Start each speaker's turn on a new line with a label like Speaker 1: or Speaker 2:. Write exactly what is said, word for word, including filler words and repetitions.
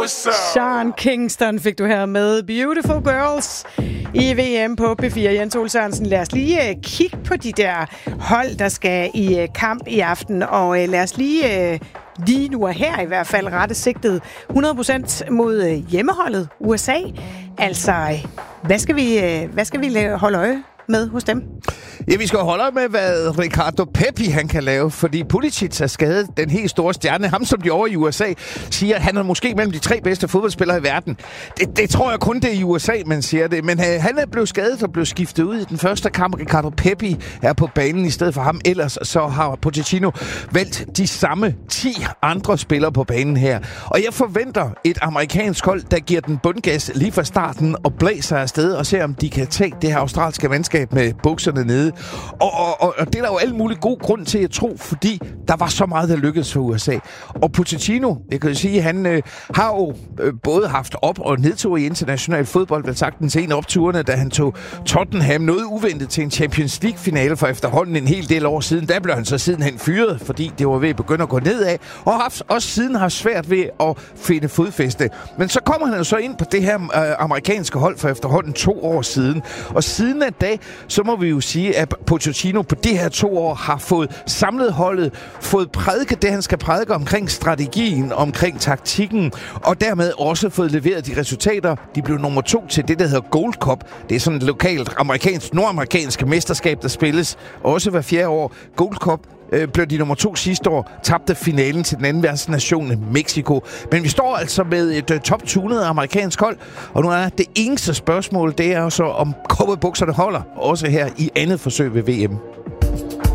Speaker 1: what's up?
Speaker 2: Sean Kingston fik du her med Beautiful Girls i V M på P fire. Jens Ole Sørensen, lad os lige uh, kigge på de der hold, der skal i uh, kamp i aften. Og uh, lad os lige, uh, lige nu og her i hvert fald, rette sigtet hundrede procent mod uh, hjemmeholdet U S A. Altså, uh, hvad skal vi, uh, hvad skal vi holde øje med hos dem?
Speaker 3: Ja, vi skal holde med, hvad Ricardo Pepi han kan lave, fordi Pulisic er skadet, den helt store stjerne. Ham, som de over i U S A siger, at han er måske mellem de tre bedste fodboldspillere i verden. Det, det tror jeg kun, det er i U S A, man siger det. Men uh, han er blevet skadet og blevet skiftet ud i den første kamp. Ricardo Pepi er på banen i stedet for ham. Ellers så har Pochettino valgt de samme ti andre spillere på banen her. Og jeg forventer et amerikansk hold, der giver den bundgas lige fra starten og blæser afsted og ser, om de kan tage det her australske mandskab med bukserne nede. Og, og, og, og det er der jo alle mulige god grund til at tro, fordi der var så meget, der lykkedes for U S A. Og Pochettino, jeg kan jo sige, han øh, har jo øh, både haft op- og nedtur i international fodbold, vel sagt den senere opturene, da han tog Tottenham noget uventet til en Champions League-finale for efterhånden en hel del år siden. Der blev han så sidenhen fyret, fordi det var ved at begynde at gå nedad, og har også siden har svært ved at finde fodfæste. Men så kommer han jo så ind på det her øh, amerikanske hold for efterhånden to år siden. Og siden af dag, så må vi jo sige, at Pochettino på de her to år har fået samlet holdet, fået prædiket det, han skal prædike omkring strategien, omkring taktikken, og dermed også fået leveret de resultater. De blev nummer to til det, der hedder Gold Cup. Det er sådan et lokalt amerikansk, nordamerikansk mesterskab, der spilles også hver fjerde år. Gold Cup øh, blev de nummer to sidste år, tabte finalen til den anden verdensnation, Mexico. Men vi står altså med et uh, top-tunet amerikansk hold, og nu er det eneste spørgsmål, det er jo så, om cowboybukserne holder, også her i andet forsøg ved V M.